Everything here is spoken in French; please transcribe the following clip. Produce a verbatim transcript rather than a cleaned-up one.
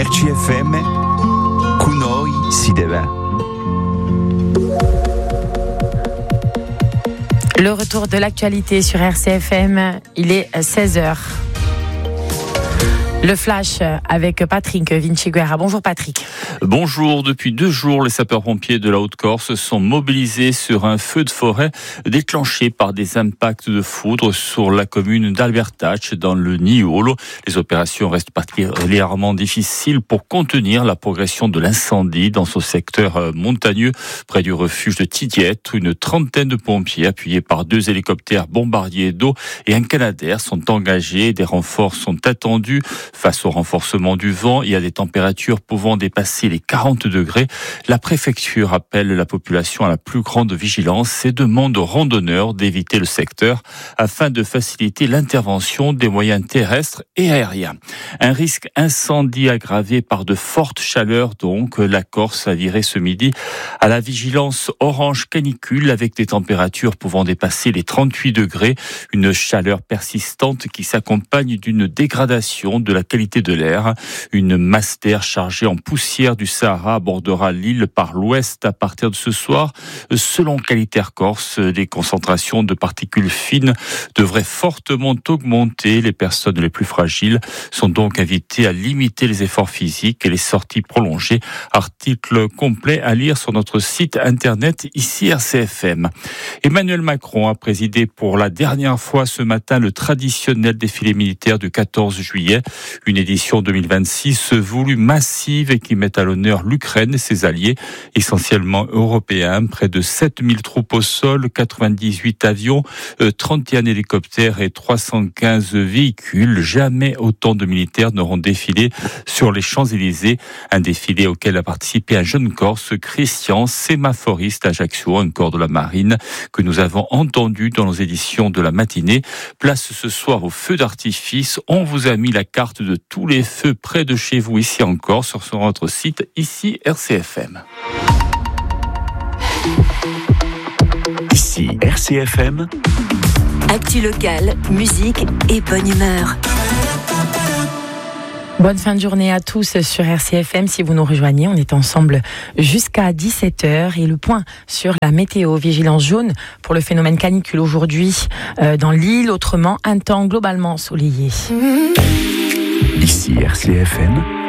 R C F M, con noi si deve. Le retour de l'actualité sur R C F M, il est seize heures. Le flash avec Patrick Vinciguerra. Bonjour Patrick. Bonjour. Depuis deux jours, les sapeurs-pompiers de la Haute-Corse sont mobilisés sur un feu de forêt déclenché par des impacts de foudre sur la commune d'Albertach dans le Niolo. Les opérations restent particulièrement difficiles pour contenir la progression de l'incendie dans ce secteur montagneux près du refuge de Tidiette. Une trentaine de pompiers appuyés par deux hélicoptères bombardiers d'eau et un Canadair sont engagés. Des renforts sont attendus. Face au renforcement du vent et à des températures pouvant dépasser les quarante degrés, la préfecture appelle la population à la plus grande vigilance et demande aux randonneurs d'éviter le secteur afin de faciliter l'intervention des moyens terrestres et aériens. Un risque incendie aggravé par de fortes chaleurs, donc la Corse a viré ce midi à la vigilance orange canicule avec des températures pouvant dépasser les trente-huit degrés, une chaleur persistante qui s'accompagne d'une dégradation de la qualité de l'air. Une masse d'air chargée en poussière du Sahara abordera l'île par l'ouest à partir de ce soir. Selon Qualitaire Corse, les concentrations de particules fines devraient fortement augmenter. Les personnes les plus fragiles sont donc invitées à limiter les efforts physiques et les sorties prolongées. Article complet à lire sur notre site internet ici R C F M. Emmanuel Macron a présidé pour la dernière fois ce matin le traditionnel défilé militaire du quatorze juillet. Une édition deux mille vingt-six voulue massive et qui met à l'honneur l'Ukraine et ses alliés, essentiellement européens. Près de sept mille troupes au sol, quatre-vingt-dix-huit avions, trente et un hélicoptères et trois cent quinze véhicules. Jamais autant de militaires n'auront défilé sur les Champs-Élysées. Un défilé auquel a participé un jeune Corse, Christian, sémaphoriste à Ajaccio, un corps de la marine que nous avons entendu dans nos éditions de la matinée. Place ce soir au feu d'artifice. On vous a mis la carte de tous les feux près de chez vous ici en Corse sur notre site ici R C F M. Ici R C F M. Actu locale, musique et bonne humeur. Bonne fin de journée à tous sur R C F M. Si vous nous rejoignez, on est ensemble jusqu'à dix-sept heures. Et le point sur la météo, vigilance jaune pour le phénomène canicule aujourd'hui euh, dans l'île. Autrement, un temps globalement ensoleillé. Ici R C F M.